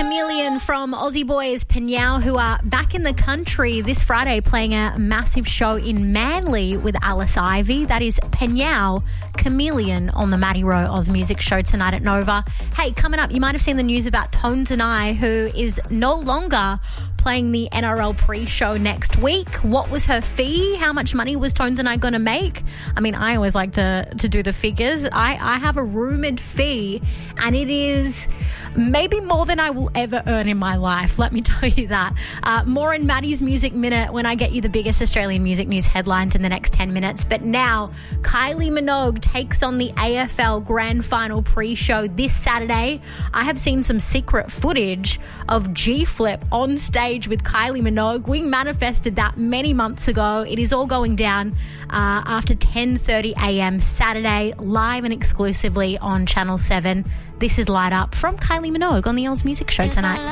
Chameleon from Aussie boys Penyao, who are back in the country this Friday playing a massive show in Manly with Alice Ivy. That is Penyao, Chameleon on the Matty Rowe Oz Music Show tonight at Nova. Hey, coming up, you might have seen the news about Tones and I, who is no longer playing the NRL pre-show next week. What was her fee? How much money was Tones and I going to make? I mean, I always like to do the figures. I have a rumoured fee, and it is maybe more than I will ever earn in my life. Let me tell you that. More in Maddie's Music Minute when I get you the biggest Australian music news headlines in the next 10 minutes. But now, Kylie Minogue takes on the AFL Grand Final pre-show this Saturday. I have seen some secret footage of G-Flip on stage with Kylie Minogue. We manifested that many months ago. It is all going down after 10:30 a.m. Saturday, live and exclusively on Channel 7. This is Light Up from Kylie Minogue on the Oz Music Show tonight.